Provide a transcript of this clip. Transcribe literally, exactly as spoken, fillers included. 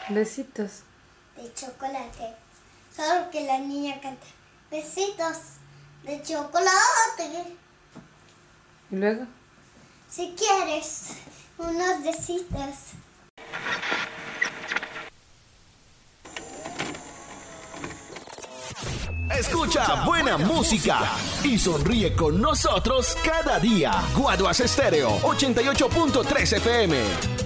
Besitos. De chocolate. Solo que la niña canta. Besitos de chocolate. ¿Y luego? Si quieres, unos besitos. Escucha buena música y sonríe con nosotros cada día. Guaduas Estéreo ochenta y ocho punto tres F M.